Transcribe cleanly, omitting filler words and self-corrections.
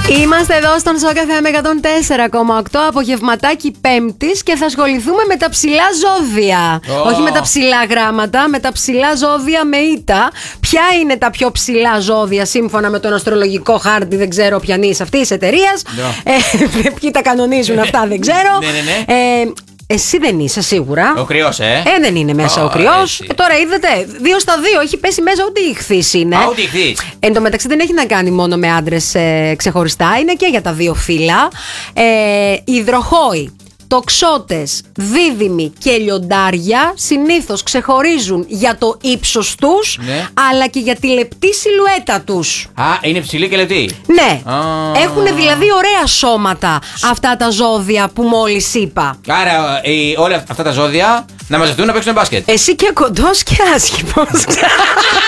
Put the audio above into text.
Είμαστε εδώ στον Σοκ FM 104,8 απογευματάκι Πέμπτης και θα ασχοληθούμε με τα ψηλά ζώδια. Όχι με τα ψηλά γράμματα, με τα ψηλά ζώδια με ήττα. Ποια είναι τα πιο ψηλά ζώδια σύμφωνα με τον αστρολογικό χάρτη, δεν ξέρω ποια είναι αυτή τη εταιρεία. Ποιοι τα κανονίζουν αυτά, δεν ξέρω. Εσύ δεν είσαι σίγουρα. Ο Κρυός, δεν είναι μέσα ο Κρυός. Τώρα είδατε, 2-2, έχει πέσει μέσα ούτε η Ιχθύς είναι. Ούτε η Ιχθύς. Εν τω μεταξύ δεν έχει να κάνει μόνο με άντρες ξεχωριστά, είναι και για τα δύο φύλλα. Υδροχόοι, τοξότες, δίδυμοι και λιοντάρια συνήθως ξεχωρίζουν για το ύψος τους, αλλά και για τη λεπτή σιλουέτα τους. Είναι ψηλή και λεπτή. Ναι. Έχουν δηλαδή ωραία σώματα αυτά τα ζώδια που μόλις είπα. Άρα όλα αυτά τα ζώδια να μαζευτούν να παίξουν μπάσκετ. Εσύ και κοντός και άσχημος.